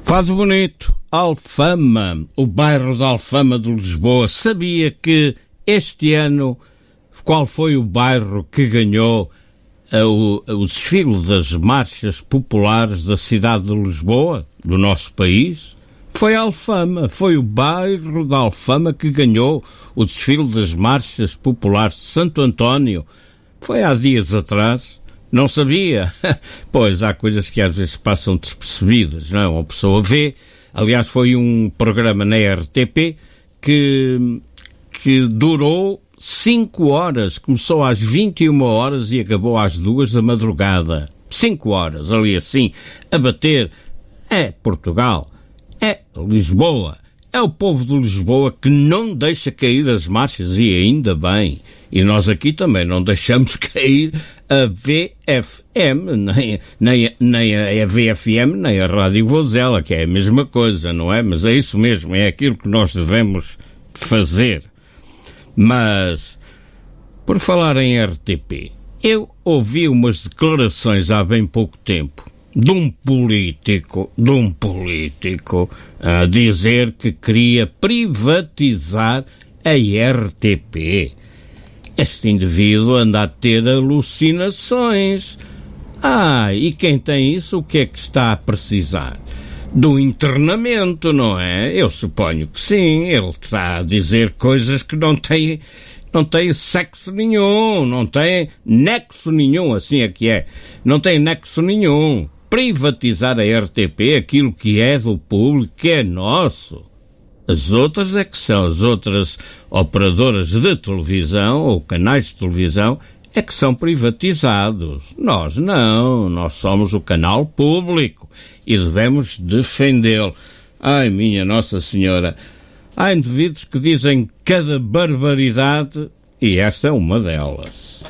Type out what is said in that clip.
Fado bonito, Alfama, o bairro de Alfama de Lisboa. Sabia que este ano qual foi o bairro que ganhou o desfile das marchas populares da cidade de Lisboa, do nosso país? Foi Alfama, foi o bairro de Alfama que ganhou o desfile das marchas populares de Santo António. Foi há dias atrás. Não sabia? Pois, há coisas que às vezes passam despercebidas, não é? Uma pessoa vê. Aliás, foi um programa na RTP que durou 5 horas. Começou às 21 horas e acabou às 2 da madrugada. 5 horas, ali assim, a bater. É Portugal. É Lisboa. É o povo de Lisboa que não deixa cair as marchas, e ainda bem. E nós aqui também não deixamos cair a VFM, nem a VFM, nem a Rádio Vozela, que é a mesma coisa, não é? Mas é isso mesmo, é aquilo que nós devemos fazer. Mas, por falar em RTP, eu ouvi umas declarações há bem pouco tempo de um político a dizer que queria privatizar a RTP. Este indivíduo anda a ter alucinações. E quem tem isso, o que é que está a precisar? Do internamento, não é? Eu suponho que sim. Ele está a dizer coisas que não têm sexo nenhum, não têm nexo nenhum, assim é que é. Não tem nexo nenhum. Privatizar a RTP, aquilo que é do público, que é nosso. As outras é que são, as outras operadoras de televisão ou canais de televisão é que são privatizados. Nós não, nós somos o canal público e devemos defendê-lo. Ai, minha Nossa Senhora, há indivíduos que dizem cada barbaridade e esta é uma delas.